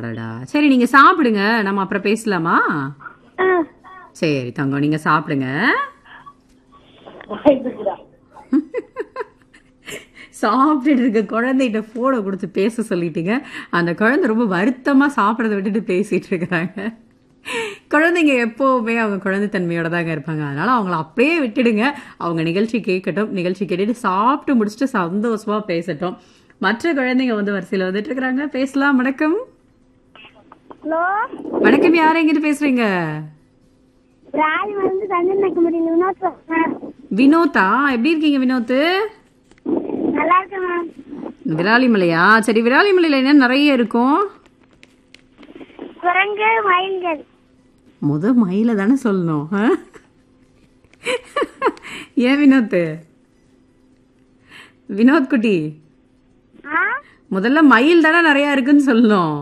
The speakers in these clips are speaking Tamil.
அடடா. சரி நீங்க சாப்பிடுங்க, நம்ம அப்புறம் பேசலாமா? சரி தங்கம், நீங்க சாப்பிடுங்க. சாப்பிட்டுட்டு இருக்க குழந்தைகிட்ட போனை கொடுத்து பேச சொல்லிட்டீங்க. அந்த குழந்தை ரொம்ப வருத்தமா சாப்பிடறத விட்டுட்டு பேசிட்டு இருக்கிறாங்க. குழந்தைங்க எப்பவுமே அவங்க குழந்தைத்தன்மையோட தாங்க இருப்பாங்க. அதனால அவங்கள அப்படியே விட்டுடுங்க. அவங்க நிகழ்ச்சி கேட்கட்டும். நிகழ்ச்சி கேட்டுட்டு சாப்பிட்டு முடிச்சுட்டு சந்தோஷமா பேசட்டும். மற்ற குழந்தைங்க வந்து வரிசையில வந்துட்டு இருக்கிறாங்க. பேசலாம். வணக்கம். ஹலோ வணக்கம். யார் எங்கிட்டு பேசுறீங்க? வினோதா. எப்படி இருக்கீங்க வினோத்? நல்லா இருக்கேன் மேம். விராலிமலையா? சரி, விராலிமலையில என்ன நிறைய இருக்கும்? குரங்கு, மயில்கள். மயில தானே சொல்லணும். ஏன் வினோத் குட்டி, முதல்ல மயில் தானே நிறைய இருக்குன்னு சொல்லணும்.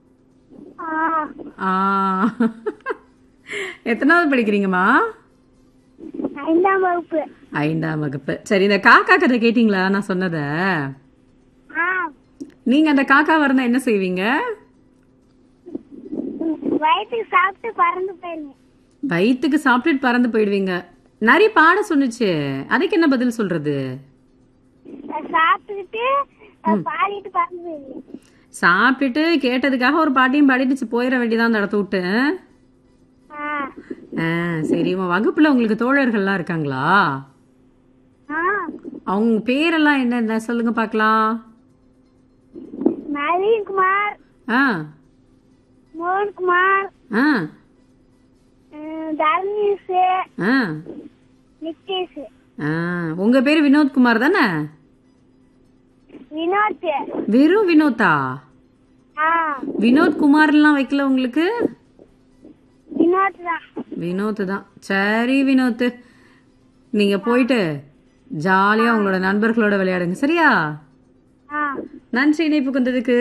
எத்தனாவது படிக்கிறீங்கம்மா? 5ஆம் வகுப்பு. 5ஆம் வகுப்பு. சரி, இந்த காக்கா கதை கேட்டீங்களா நான் சொன்னத? நீங்க அந்த காக்கா வரனா என்ன செய்வீங்க? வயிற்றுக்கு சாப்பிட்டு பறந்து போயிருங்க. வயிற்றுக்கு சாப்பிட்டுட்டு பறந்து போயிடுவீங்க. நிறைய பாட சொன்னுச்சு, அதுக்கு என்ன பதில் சொல்றது? சாப்பிட்டுட்டு பாடிட்டு பறந்து போயிருங்க. சாப்பிட்டுட்டு கேட்டதுக்காக ஒரு பாட்டியும் பாடிட்டு போயிட வேண்டியதான் அந்த இடத்த விட்டு. சரி, உன் வகுப்புல உங்களுக்கு தோழர்கள்லாம் இருக்காங்களா? அவங்க பேரெல்லாம் என்ன சொல்லுங்க பாக்கலாம். நவீன்குமார், மோகன்குமார், தர்மேஷ், நித்தேஷ். உங்க பேரு வினோத்குமார் தானே? வினோத். வெறும் வினோத்தா? வினோத் குமார்லாம் வைக்கல உங்களுக்கு? வினோத் தான். சரி வினோத், நீங்க போயிட்டு ஜாலியா உங்களோட நண்பர்களோட விளையாடுங்க. சரியா? நன்றி இணைப்புக்கு வந்ததுக்கு.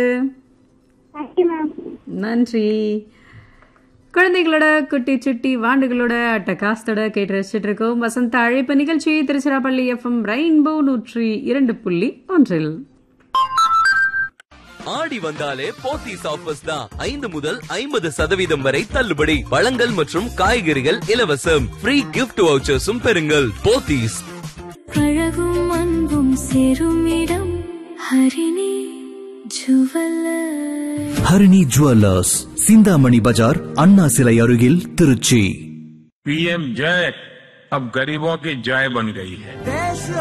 நன்றி. குழந்தைகளோட குட்டி சுட்டி வாண்டுகளோட அட்டகாஸ்தோட கேட்டு ரசிச்சுட்டு இருக்கோம் வசந்த அழைப்பு நிகழ்ச்சி திருச்சிராப்பள்ளி FM ரெயின்போ 102.1. ஆடி வந்தாலே போத்தீஸ் ஆஃபர்ஸ் தான். 5 முதல் 50% வரை தள்ளுபடி. பழங்கள் மற்றும் காய்கறிகள் இலவசம். ஃப்ரீ கிஃப்ட் வவுச்சர்ஸும் பெறுங்கள். போத்தீஸ். அழகும் அன்பும் சேரும் இடம் ஹரிணி ஜுவல்லர்ஸ். ஹரிணி ஜுவல்லர்ஸ், சிந்தாமணி பஜார், அண்ணா சிலை அருகில், திருச்சி. PM जय अब गरीबों की जय बन गई है.